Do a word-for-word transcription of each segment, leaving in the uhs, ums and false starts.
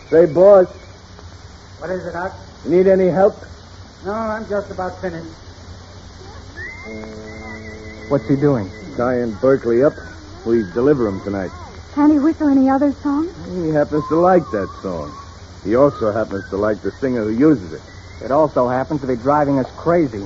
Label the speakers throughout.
Speaker 1: Say, boss,
Speaker 2: What is it, Huck?
Speaker 1: you need any help?
Speaker 2: No, I'm just about finished.
Speaker 3: What's he doing?
Speaker 1: Tying Berkeley up. We deliver him tonight.
Speaker 4: Can he whistle any other songs?
Speaker 1: He happens to like that song. He also happens to like the singer who uses it.
Speaker 3: It also happens to be driving us crazy.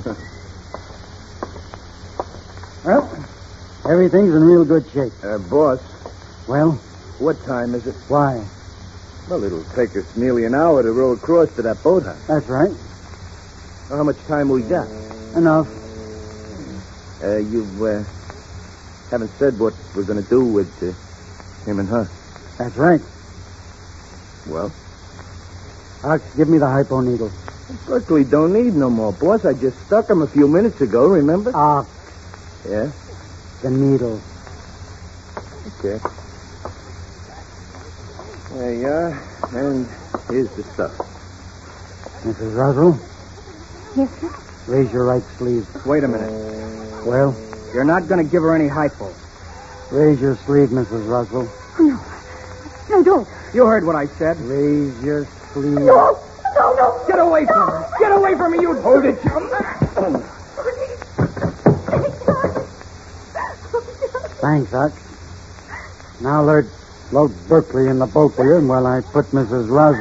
Speaker 2: Well, everything's in real good shape.
Speaker 1: Uh, boss,
Speaker 2: Well,
Speaker 1: what time is it?
Speaker 2: why?
Speaker 1: Well, it'll take us nearly an hour to row across to that boathouse.
Speaker 2: That's right.
Speaker 1: Well, how much time we got?
Speaker 2: Enough.
Speaker 1: Uh, you, uh, haven't said what we're going to do with uh, him and her.
Speaker 2: That's right.
Speaker 1: Well,
Speaker 2: Huck, give me the hypo needle.
Speaker 1: Berkeley don't need no more, boss. I just stuck him a few minutes ago, remember?
Speaker 2: Ah,
Speaker 1: Yeah?
Speaker 2: the needle.
Speaker 1: Okay. There you are. And here's the stuff.
Speaker 2: Missus Russell,
Speaker 4: Yes, sir.
Speaker 2: raise your right sleeve.
Speaker 3: Wait a minute.
Speaker 2: Well,
Speaker 3: You're not going to give her any hypo.
Speaker 2: raise your sleeve, Missus Russell.
Speaker 4: Oh, no. No, don't.
Speaker 3: You heard what I said.
Speaker 2: Raise your sleeve.
Speaker 4: No, no, no.
Speaker 3: Get away from her. Get away from me, you... Hold it, chum.
Speaker 2: Thanks, Huck. Now, Lord, load Berkeley in the boat with you while I put Missus Roswell